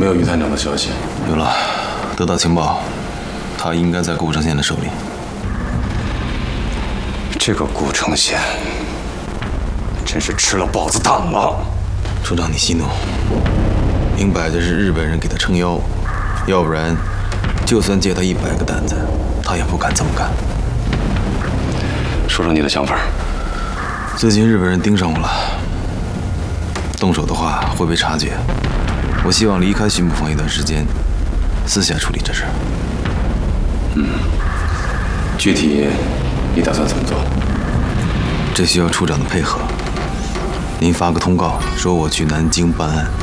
没有于探长的消息？ 有了，得到情报，他应该在顾城县的手里。 这个顾城县真是吃了豹子胆了。 处长，你息怒，明摆着是日本人给他撑腰，要不然，就算借他100个胆子，他也不敢这么干。 说说你的想法。 最近日本人盯上我了，动手的话会被察觉。我希望离开巡捕房一段时间，私下处理这事。 具体你打算怎么做？ 这需要处长的配合。您发个通告，说我去南京办案。